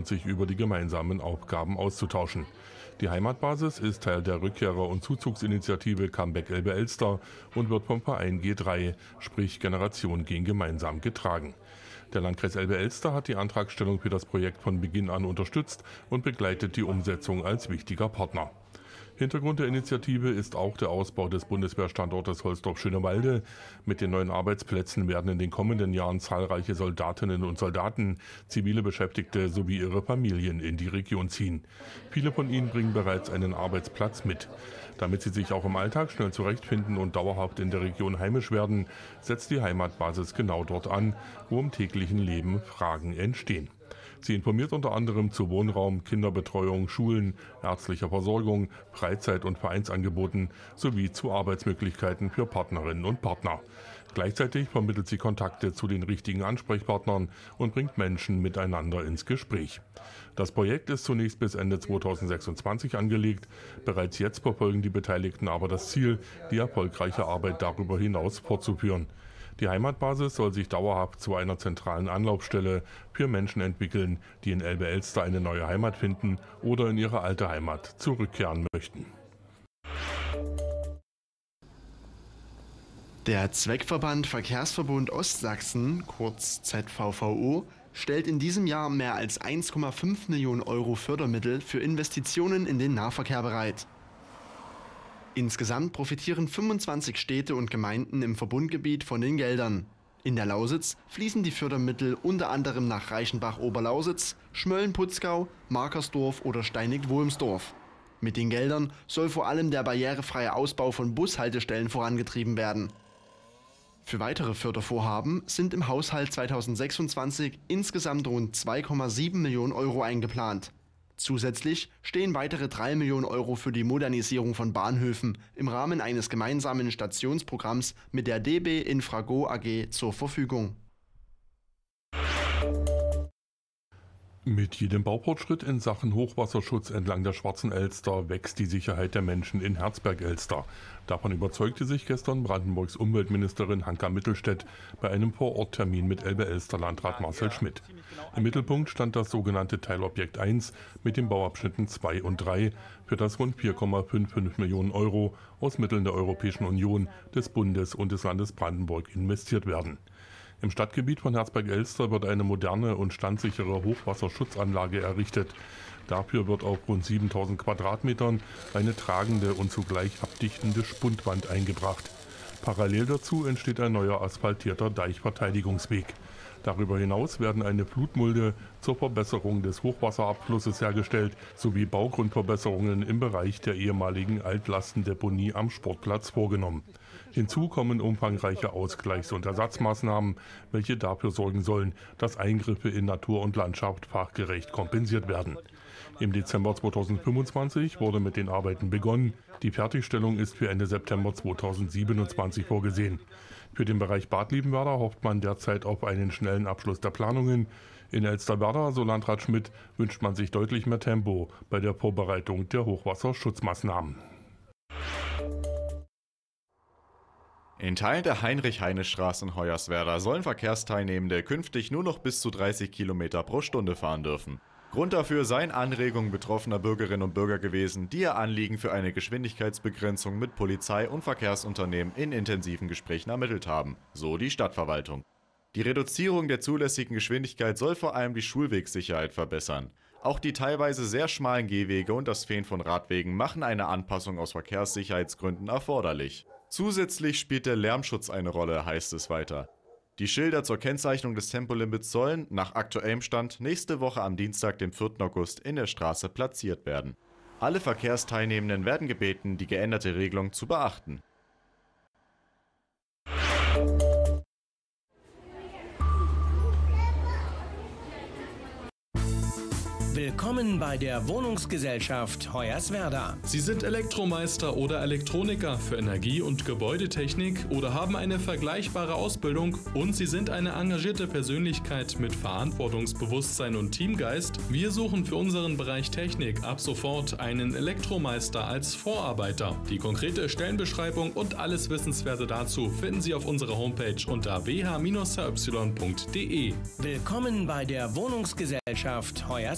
und sich über die gemeinsamen Aufgaben auszutauschen. Die Heimatbasis ist Teil der Rückkehrer- und Zuzugsinitiative Comeback Elbe-Elster und wird vom Verein G3, sprich Generation gehen gemeinsam, getragen. Der Landkreis Elbe-Elster hat die Antragstellung für das Projekt von Beginn an unterstützt und begleitet die Umsetzung als wichtiger Partner. Hintergrund der Initiative ist auch der Ausbau des Bundeswehrstandortes Holzdorf-Schönewalde. Mit den neuen Arbeitsplätzen werden in den kommenden Jahren zahlreiche Soldatinnen und Soldaten, zivile Beschäftigte sowie ihre Familien in die Region ziehen. Viele von ihnen bringen bereits einen Arbeitsplatz mit. Damit sie sich auch im Alltag schnell zurechtfinden und dauerhaft in der Region heimisch werden, setzt die Heimatbasis genau dort an, wo im täglichen Leben Fragen entstehen. Sie informiert unter anderem zu Wohnraum, Kinderbetreuung, Schulen, ärztlicher Versorgung, Freizeit- und Vereinsangeboten sowie zu Arbeitsmöglichkeiten für Partnerinnen und Partner. Gleichzeitig vermittelt sie Kontakte zu den richtigen Ansprechpartnern und bringt Menschen miteinander ins Gespräch. Das Projekt ist zunächst bis Ende 2026 angelegt. Bereits jetzt verfolgen die Beteiligten aber das Ziel, die erfolgreiche Arbeit darüber hinaus fortzuführen. Die Heimatbasis soll sich dauerhaft zu einer zentralen Anlaufstelle für Menschen entwickeln, die in Elbe-Elster eine neue Heimat finden oder in ihre alte Heimat zurückkehren möchten. Der Zweckverband Verkehrsverbund Ostsachsen, kurz ZVVO, stellt in diesem Jahr mehr als 1,5 Millionen Euro Fördermittel für Investitionen in den Nahverkehr bereit. Insgesamt profitieren 25 Städte und Gemeinden im Verbundgebiet von den Geldern. In der Lausitz fließen die Fördermittel unter anderem nach Reichenbach-Oberlausitz, Schmölln-Putzgau, Markersdorf oder Steinig-Wulmsdorf. Mit den Geldern soll vor allem der barrierefreie Ausbau von Bushaltestellen vorangetrieben werden. Für weitere Fördervorhaben sind im Haushalt 2026 insgesamt rund 2,7 Millionen Euro eingeplant. Zusätzlich stehen weitere 3 Millionen Euro für die Modernisierung von Bahnhöfen im Rahmen eines gemeinsamen Stationsprogramms mit der DB Infrago AG zur Verfügung. Mit jedem Baufortschritt in Sachen Hochwasserschutz entlang der Schwarzen Elster wächst die Sicherheit der Menschen in Herzberg-Elster. Davon überzeugte sich gestern Brandenburgs Umweltministerin Hanka Mittelstädt bei einem Vororttermin mit Elbe-Elster-Landrat Marcel Schmidt. Im Mittelpunkt stand das sogenannte Teilobjekt 1 mit den Bauabschnitten 2 und 3, für das rund 4,55 Millionen Euro aus Mitteln der Europäischen Union, des Bundes und des Landes Brandenburg investiert werden. Im Stadtgebiet von Herzberg-Elster wird eine moderne und standsichere Hochwasserschutzanlage errichtet. Dafür wird auf rund 7000 Quadratmetern eine tragende und zugleich abdichtende Spundwand eingebracht. Parallel dazu entsteht ein neuer asphaltierter Deichverteidigungsweg. Darüber hinaus werden eine Flutmulde zur Verbesserung des Hochwasserabflusses hergestellt, sowie Baugrundverbesserungen im Bereich der ehemaligen Altlastendeponie am Sportplatz vorgenommen. Hinzu kommen umfangreiche Ausgleichs- und Ersatzmaßnahmen, welche dafür sorgen sollen, dass Eingriffe in Natur und Landschaft fachgerecht kompensiert werden. Im Dezember 2025 wurde mit den Arbeiten begonnen. Die Fertigstellung ist für Ende September 2027 vorgesehen. Für den Bereich Bad Liebenwerda hofft man derzeit auf einen schnellen Abschluss der Planungen. In Elsterwerda, so Landrat Schmidt, wünscht man sich deutlich mehr Tempo bei der Vorbereitung der Hochwasserschutzmaßnahmen. In Teilen der Heinrich-Heine-Straße in Hoyerswerda sollen Verkehrsteilnehmende künftig nur noch bis zu 30 Kilometer pro Stunde fahren dürfen. Grund dafür seien Anregungen betroffener Bürgerinnen und Bürger gewesen, die ihr Anliegen für eine Geschwindigkeitsbegrenzung mit Polizei und Verkehrsunternehmen in intensiven Gesprächen ermittelt haben, so die Stadtverwaltung. Die Reduzierung der zulässigen Geschwindigkeit soll vor allem die Schulwegsicherheit verbessern. Auch die teilweise sehr schmalen Gehwege und das Fehlen von Radwegen machen eine Anpassung aus Verkehrssicherheitsgründen erforderlich. Zusätzlich spielt der Lärmschutz eine Rolle, heißt es weiter. Die Schilder zur Kennzeichnung des Tempolimits sollen, nach aktuellem Stand, nächste Woche am Dienstag, dem 4. August, in der Straße platziert werden. Alle Verkehrsteilnehmenden werden gebeten, die geänderte Regelung zu beachten. Willkommen bei der Wohnungsgesellschaft Hoyerswerda. Sie sind Elektromeister oder Elektroniker für Energie- und Gebäudetechnik oder haben eine vergleichbare Ausbildung und Sie sind eine engagierte Persönlichkeit mit Verantwortungsbewusstsein und Teamgeist. Wir suchen für unseren Bereich Technik ab sofort einen Elektromeister als Vorarbeiter. Die konkrete Stellenbeschreibung und alles Wissenswerte dazu finden Sie auf unserer Homepage unter wh-ry.de. Willkommen bei der Wohnungsgesellschaft Hoyerswerda.